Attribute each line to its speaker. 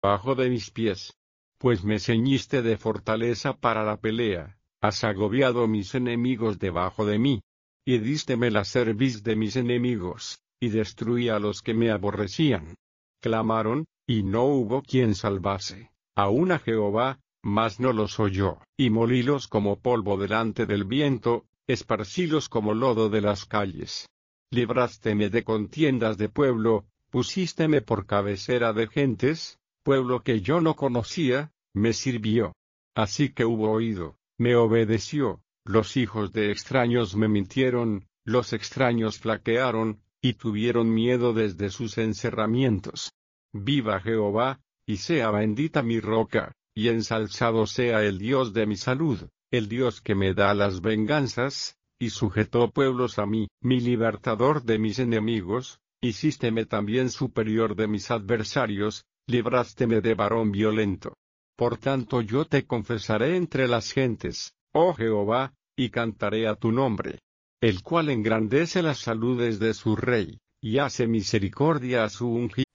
Speaker 1: bajo de mis pies. Pues me ceñiste de fortaleza para la pelea, has agobiado mis enemigos debajo de mí. Y dísteme la cerviz de mis enemigos, y destruí a los que me aborrecían. Clamaron, y no hubo quien salvase, aun a Jehová, mas no los oyó, y molílos como polvo delante del viento, esparcílos como lodo de las calles. Librásteme de contiendas de pueblo, pusísteme por cabecera de gentes, pueblo que yo no conocía, me sirvió. Así que hubo oído, me obedeció, los hijos de extraños me mintieron, los extraños flaquearon, y tuvieron miedo desde sus encerramientos. Viva Jehová, y sea bendita mi roca, y ensalzado sea el Dios de mi salud, el Dios que me da las venganzas, y sujetó pueblos a mí, mi libertador de mis enemigos, hicísteme también superior de mis adversarios, librásteme de varón violento. Por tanto yo te confesaré entre las gentes, oh Jehová, y cantaré a tu nombre, el cual engrandece las saludes de su rey, y hace misericordia a su ungido.